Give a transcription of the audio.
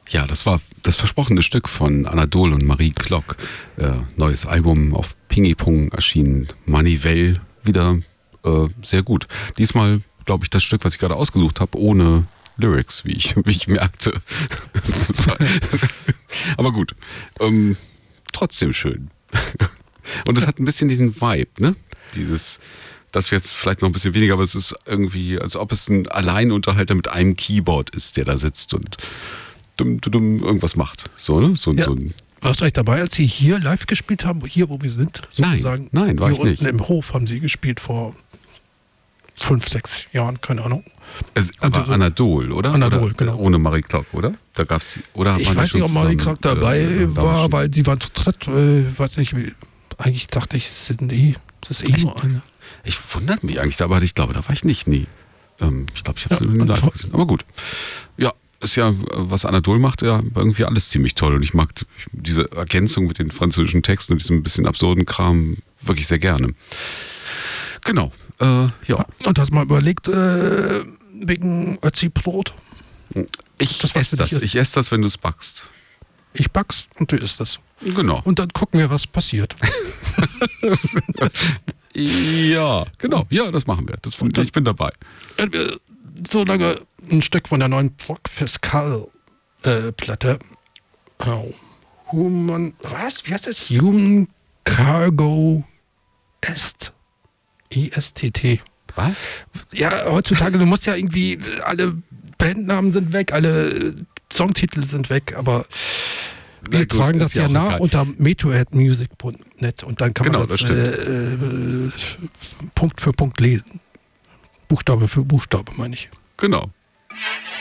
Ja, das war das versprochene Stück von Anadol und Marie Klock. Neues Album auf Pingipong erschienen. Manivelle, wieder sehr gut. Diesmal, glaube ich, das Stück, was ich gerade ausgesucht habe, ohne Lyrics, wie ich merkte. Aber gut, trotzdem schön. Und es hat ein bisschen diesen Vibe, ne? Das wird jetzt vielleicht noch ein bisschen weniger, aber es ist irgendwie, als ob es ein Alleinunterhalter mit einem Keyboard ist, der da sitzt und irgendwas macht. So, ne? So ein warst du eigentlich dabei, als sie hier live gespielt haben, hier wo wir sind? Sozusagen? Nein, war ich nicht. Hier unten im Hof haben sie gespielt vor 5, 6 Jahren, keine Ahnung. Aber Anadol, oder? Anadol, genau. Ohne Marie Klock, oder? Da gab's, oder ich weiß nicht, ob Marie Klock dabei war, weil sie waren zu dritt. Weiß nicht, eigentlich dachte ich, das ist nur eine. Ich wundert mich eigentlich, aber ich glaube, da war ich nicht, nie. Ich glaube, ich habe es in live gesehen. Aber gut. Ja, ist ja, was Anadol macht, ja irgendwie alles ziemlich toll. Und ich mag diese Ergänzung mit den französischen Texten und diesem bisschen absurden Kram wirklich sehr gerne. Genau. Ja. Und hast du mal überlegt, wegen Ötzi-Brot? Ich esse das, wenn du es backst. Ich back's und du isst es. Genau. Und dann gucken wir, was passiert. Ja, genau. Ja, das machen wir. Ich bin dabei. So lange ein Stück von der neuen Brock Fiscal Platte. Wie heißt das? Human Cargo Est. ISTT. Was? Ja, heutzutage, du musst ja irgendwie, alle Bandnamen sind weg, alle Songtitel sind weg, aber wir tragen das ja nach unter meteorheadmusic.net und dann kann man das Punkt für Punkt lesen. Buchstabe für Buchstabe, meine ich. Genau.